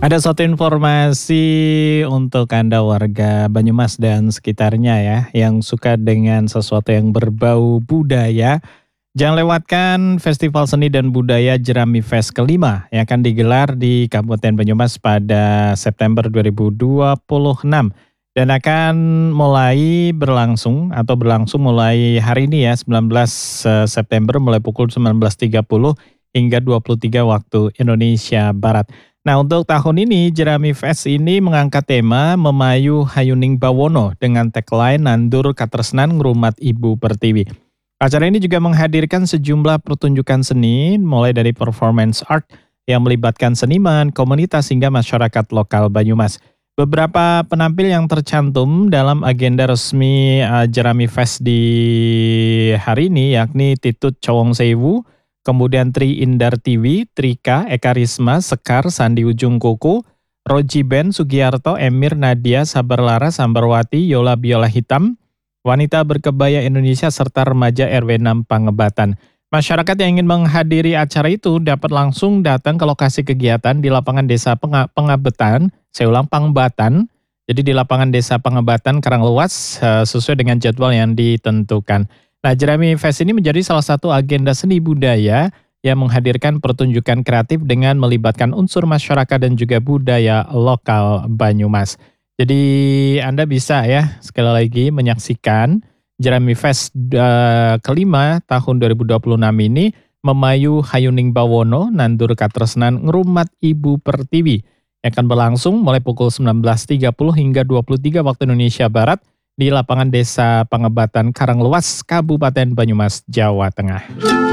Ada satu informasi untuk Anda warga Banyumas dan sekitarnya ya, yang suka dengan sesuatu yang berbau budaya. Jangan lewatkan Festival Seni dan Budaya Jerami Fest kelima yang akan digelar di Kabupaten Banyumas pada September 2026 dan akan mulai berlangsung mulai hari ini ya 19 September mulai pukul 19.30 hingga 23 waktu Indonesia Barat. Nah, untuk tahun ini Jerami Fest ini mengangkat tema Memayu Hayuning Bawono dengan tagline Nandur Katresnan Ngrumat Ibu Pertiwi. Acara ini juga menghadirkan sejumlah pertunjukan seni mulai dari performance art yang melibatkan seniman, komunitas hingga masyarakat lokal Banyumas. Beberapa penampil yang tercantum dalam agenda resmi Jerami Fest di hari ini yakni Titut Cowong Sewu, kemudian Tri Indar Tiwi, Trika, Eka Risma, Sekar, Sandi Ujung Kuku, Roji Ben, Sugiarto, Emir, Nadia, Sabar Lara, Sambarwati, Yola Biola Hitam, Wanita Berkebaya Indonesia, serta remaja RW 6 Pangebatan. Masyarakat yang ingin menghadiri acara itu dapat langsung datang ke lokasi kegiatan di lapangan Desa Pangebatan, Pangebatan, jadi di lapangan Desa Pangebatan Karanglewas sesuai dengan jadwal yang ditentukan. Nah, Jerami Fest ini menjadi salah satu agenda seni budaya yang menghadirkan pertunjukan kreatif dengan melibatkan unsur masyarakat dan juga budaya lokal Banyumas. Jadi Anda bisa ya sekali lagi menyaksikan Jerami Fest kelima tahun 2026 ini Memayu Hayuning Bawono Nandur Katresnan Ngrumat Ibu Pertiwi yang akan berlangsung mulai pukul 19.30 hingga 23 waktu Indonesia Barat di lapangan Desa Pangebatan Karanglewas, Kabupaten Banyumas, Jawa Tengah.